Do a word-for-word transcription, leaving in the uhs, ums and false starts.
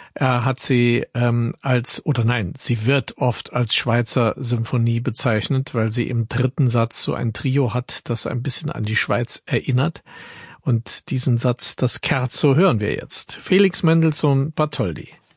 Er hat sie ähm, als, oder nein, sie wird oft als Schweizer Symphonie bezeichnet, weil sie im dritten Satz so ein Trio hat, das ein bisschen an die Schweiz erinnert. Und diesen Satz, das Scherzo, hören wir jetzt. Felix Mendelssohn Bartholdy.